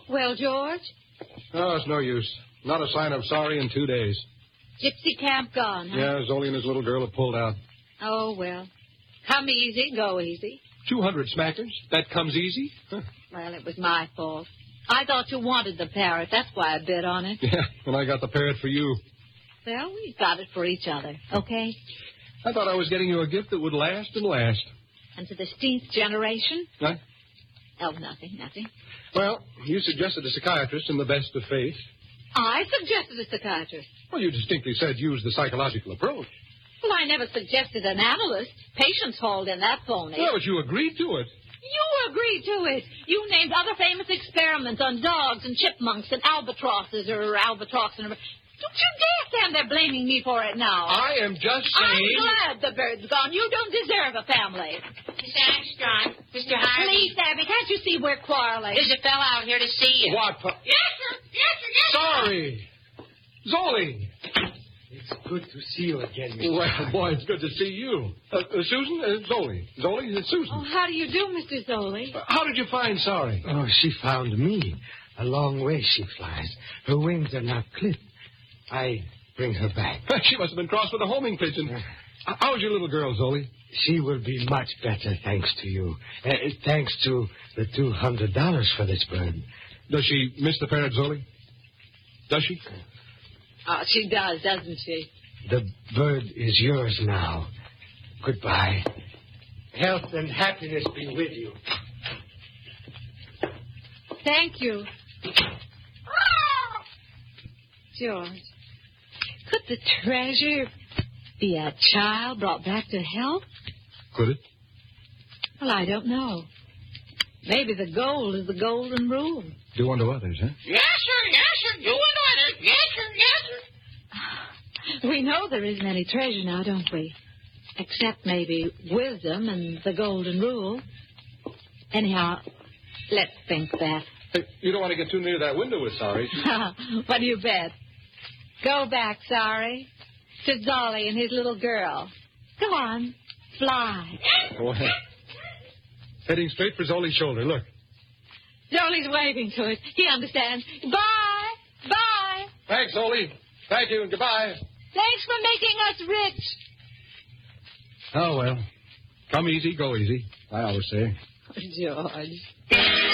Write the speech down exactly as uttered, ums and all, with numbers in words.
Well, George? Oh, it's no use. Not a sign of sorry in two days. Gypsy camp gone, huh? Yeah, Zoli and his little girl have pulled out. Oh, well. Come easy, go easy. Two hundred smackers? That comes easy? Huh. Well, it was my fault. I thought you wanted the parrot. That's why I bid on it. Yeah, and I got the parrot for you. Well, we got it for each other, okay? I thought I was getting you a gift that would last and last. And to the sixteenth generation? Huh? Oh, nothing, nothing. Well, you suggested a psychiatrist in the best of faith. I suggested a psychiatrist. Well, you distinctly said use the psychological approach. Well, I never suggested an analyst. Patients hauled in that phony. Well, but you agreed to it. You agreed to it. You named other famous experiments on dogs and chipmunks and albatrosses or albatross and... Don't you dare stand there blaming me for it now. I am just saying... I'm glad the bird's gone. You don't deserve a family. Miss Armstrong, Mister Harvey. Please, Abby, can't you see we're quarreling? There's a fellow out here to see you. What? Yes, sir. Yes, sir. Yes, sir. Sorry. Zoli. It's good to see you again, Mister Well, Harvey. boy, it's good to see you. Uh, uh, Susan? Uh, Zoli. Zoli, it's Susan. Oh, how do you do, Mister Zoli? Uh, how did you find Sorry? Oh, she found me. A long way she flies. Her wings are not clipped. I bring her back. She must have been crossed with a homing pigeon. Uh, how's your little girl, Zoli? She will be much better thanks to you. Uh, thanks to the two hundred dollars for this bird. Does she miss the parrot, Zoli? Does she? Oh, she does, doesn't she? The bird is yours now. Goodbye. Health and happiness be with you. Thank you. George, could the treasure be a child brought back to health? Could it? Well, I don't know. Maybe the gold is the golden rule. Do unto others, huh? Yes, sir. Yes, sir. You and others. Yes, sir. Yes, sir. We know there isn't any treasure now, don't we? Except maybe wisdom and the golden rule. Anyhow, let's think that. Hey, you don't want to get too near that window with Sorry. What do you bet? Go back, Sorry, to Zolly and his little girl. Come on, fly. Well, heading straight for Zoli's shoulder. Look. Zolly's waving to it. He understands. Bye. Bye. Thanks, Zoli. Thank you and goodbye. Thanks for making us rich. Oh, well. Come easy, go easy. I always say. George.